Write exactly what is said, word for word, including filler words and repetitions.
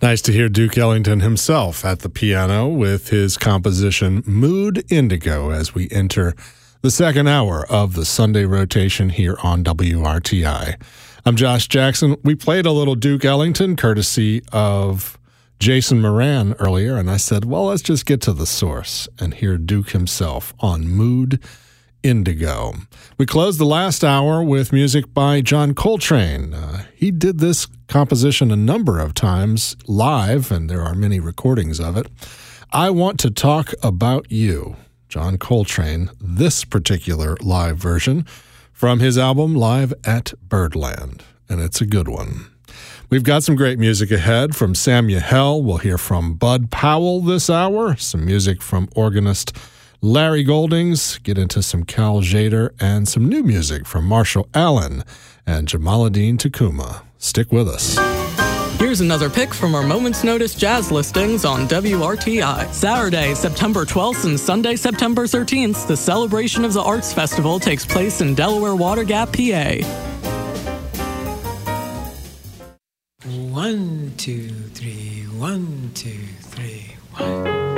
Nice to hear Duke Ellington himself at the piano with his composition Mood Indigo as we enter the second hour of the Sunday rotation here on W R T I. I'm Josh Jackson. We played a little Duke Ellington courtesy of Jason Moran earlier, and I said, well, let's just get to the source and hear Duke himself on Mood Indigo. We closed the last hour with music by John Coltrane. Uh, he did this composition a number of times live, and there are many recordings of it. I Want to Talk About You, John Coltrane, this particular live version from his album Live at Birdland, and it's a good one. We've got some great music ahead from Samuel. We'll hear from Bud Powell this hour, some music from organist Larry Goldings, get into some Cal Tjader, and some new music from Marshall Allen and Jamaaladeen Tacuma. Stick with us. Here's another pick from our Moment's Notice jazz listings on W R T I. Saturday, September twelfth and Sunday, September thirteenth, the Celebration of the Arts Festival takes place in Delaware Water Gap, P A. One, two, three, one, two, three, one.